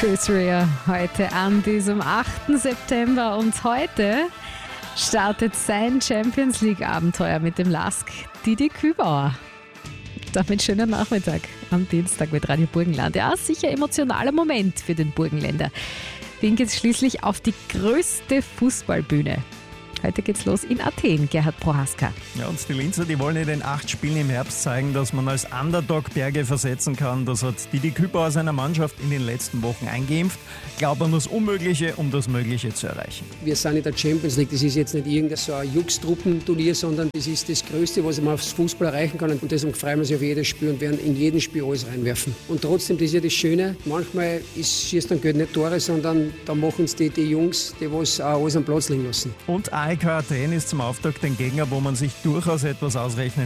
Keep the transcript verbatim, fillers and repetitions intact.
Chris Rea heute an diesem achten September und heute startet sein Champions League Abenteuer mit dem Lask Didi Kübauer. Damit schönen Nachmittag am Dienstag mit Radio Burgenland. Ja, sicher emotionaler Moment für den Burgenländer. Den geht's schließlich auf die größte Fußballbühne. Heute geht's los in Athen, Gerhard Prohaska. Ja, und die Linzer, die wollen in den acht Spielen im Herbst zeigen, dass man als Underdog Berge versetzen kann. Das hat Didi Kübauer seiner Mannschaft in den letzten Wochen eingeimpft. Glaubt an das Unmögliche, um das Mögliche zu erreichen. Wir sind in der Champions League. Das ist jetzt nicht irgendein so ein Jux-Truppenturnier, sondern das ist das Größte, was man aufs Fußball erreichen kann. Und deswegen freuen wir uns auf jedes Spiel und werden in jedem Spiel alles reinwerfen. Und trotzdem, das ist ja das Schöne, manchmal ist, schießt dann Geld nicht Tore, sondern da machen es die, die Jungs, die was auch alles am Platz liegen lassen. Und A E K Athen ist zum Auftakt ein Gegner, wo man sich durchaus etwas ausrechnen